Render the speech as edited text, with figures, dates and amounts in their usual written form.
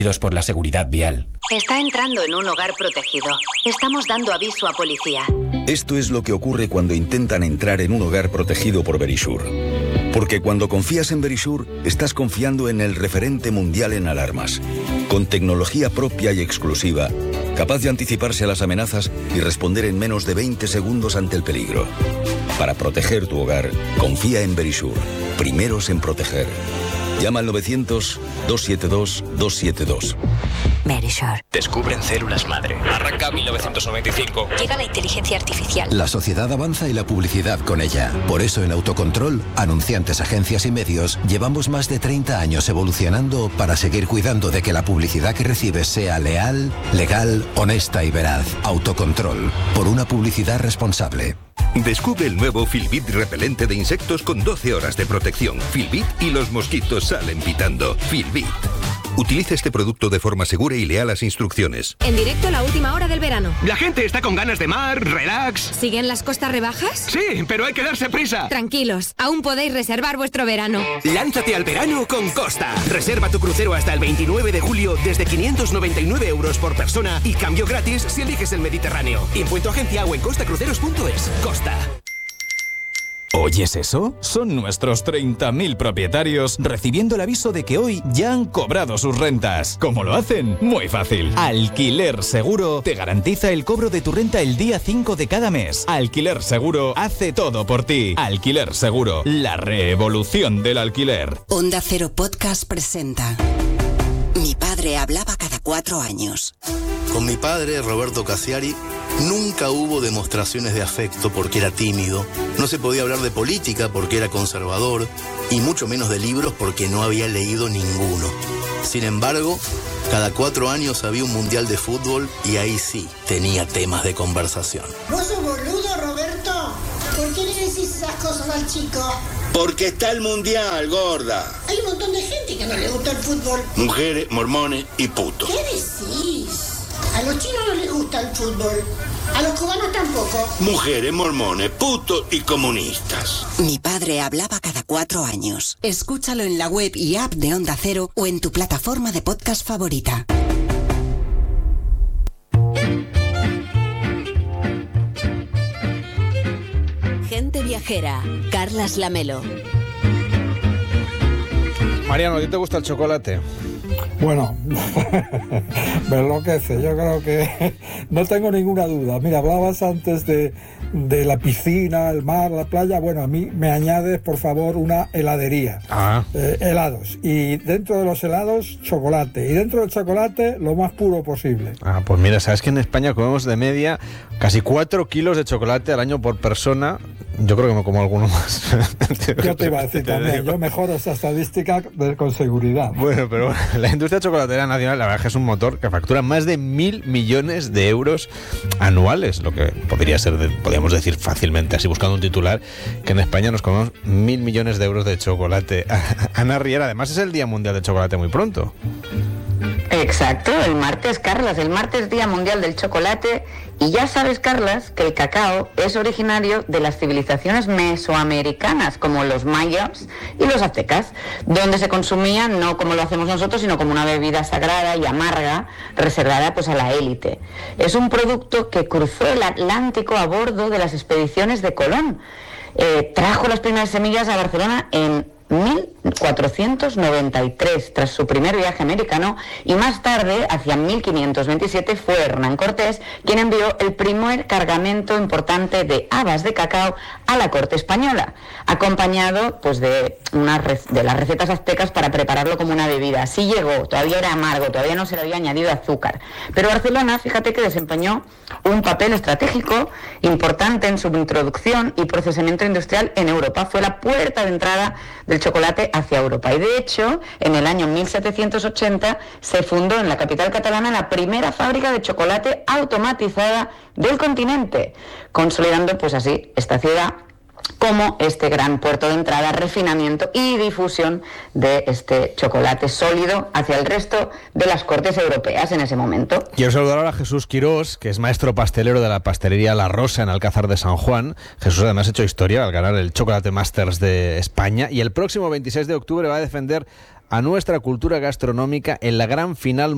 por la seguridad vial. Está entrando en un hogar protegido. Estamos dando aviso a policía. Esto es lo que ocurre cuando intentan entrar en un hogar protegido por Verisure. Porque cuando confías en Verisure, estás confiando en el referente mundial en alarmas. Con tecnología propia y exclusiva, capaz de anticiparse a las amenazas y responder en menos de 20 segundos ante el peligro. Para proteger tu hogar, confía en Verisure. Primeros en proteger. Llama al 900-272-272. Verisure. Descubren células madre. Arranca 1995. Llega la inteligencia artificial. La sociedad avanza y la publicidad con ella. Por eso en Autocontrol, anunciantes, agencias y medios, llevamos más de 30 años evolucionando para seguir cuidando de que la publicidad que recibes sea leal, legal, honesta y veraz. Autocontrol. Por una publicidad responsable. Descubre el nuevo Filbit repelente de insectos con 12 horas de protección. Filbit y los mosquitos salen pitando. Filbit. Utiliza este producto de forma segura y lea las instrucciones. En directo la última hora del verano. La gente está con ganas de mar, relax. ¿Siguen las costas rebajas? Sí, pero hay que darse prisa. Tranquilos, aún podéis reservar vuestro verano. Lánzate al verano con Costa. Reserva tu crucero hasta el 29 de julio desde 599 euros por persona y cambio gratis si eliges el Mediterráneo. Impuesto agencia o en costacruceros.es. Costa. ¿Oyes eso? Son nuestros 30.000 propietarios recibiendo el aviso de que hoy ya han cobrado sus rentas. ¿Cómo lo hacen? Muy fácil. Alquiler Seguro te garantiza el cobro de tu renta el día 5 de cada mes. Alquiler Seguro hace todo por ti. Alquiler Seguro, la revolución del alquiler. Onda Cero Podcast presenta Mi padre hablaba cada 4 años. Con mi padre, Roberto Cassiari, nunca hubo demostraciones de afecto porque era tímido, no se podía hablar de política porque era conservador y mucho menos de libros porque no había leído ninguno. Sin embargo, cada 4 años había un mundial de fútbol y ahí sí tenía temas de conversación. ¿Vos sos boludo, Roberto? ¿Por qué le decís esas cosas al chico? Porque está el mundial, gorda. Hay un montón de gente que no le gusta el fútbol. Mujeres, mormones y putos. ¿Qué decís? A los chinos no les gusta el fútbol. A los cubanos tampoco. Mujeres, mormones, putos y comunistas. Mi padre hablaba cada 4 años. Escúchalo en la web y app de Onda Cero o en tu plataforma de podcast favorita. Gente viajera. Carlas Lamelo. Mariano, ¿a ti te gusta el chocolate? Bueno, me enloquece, yo creo que no tengo ninguna duda. Mira, hablabas antes de la piscina, el mar, la playa. Bueno, a mí me añades, por favor, una heladería. Helados. Y dentro de los helados, chocolate. Y dentro del chocolate, lo más puro posible. Pues mira, sabes que en España comemos de media casi 4 kilos de chocolate al año por persona. Yo creo que me como alguno más. Yo te iba a decir también, yo mejoro esa estadística con seguridad. Bueno, pero la industria chocolatera nacional, la verdad es que es un motor que factura más de 1.000 millones de euros anuales, lo que podríamos decir fácilmente, así buscando un titular, que en España nos comemos 1.000 millones de euros de chocolate. Ana Riera, además es el Día Mundial del Chocolate muy pronto. Exacto, el martes, Carlas, el martes Día Mundial del Chocolate. Y ya sabes, Carlas, que el cacao es originario de las civilizaciones mesoamericanas, como los mayas y los aztecas, donde se consumía no como lo hacemos nosotros, sino como una bebida sagrada y amarga, reservada pues a la élite. Es un producto que cruzó el Atlántico a bordo de las expediciones de Colón. Trajo las primeras semillas a Barcelona en 1493, tras su primer viaje americano, y más tarde, hacia 1527, fue Hernán Cortés quien envió el primer cargamento importante de habas de cacao a la corte española, acompañado pues de las recetas aztecas para prepararlo como una bebida. Así llegó, todavía era amargo, todavía no se le había añadido azúcar. Pero Barcelona, fíjate que desempeñó un papel estratégico importante en su introducción y procesamiento industrial en Europa. Fue la puerta de entrada del chocolate hacia Europa. Y de hecho, en el año 1780 se fundó en la capital catalana la primera fábrica de chocolate automatizada del continente, consolidando pues así esta ciudad como este gran puerto de entrada, refinamiento y difusión de este chocolate sólido hacia el resto de las cortes europeas en ese momento. Quiero saludar ahora a Jesús Quirós, que es maestro pastelero de la pastelería La Rosa en Alcázar de San Juan. Jesús además ha hecho historia al ganar el Chocolate Masters de España y el próximo 26 de octubre va a defender a nuestra cultura gastronómica en la gran final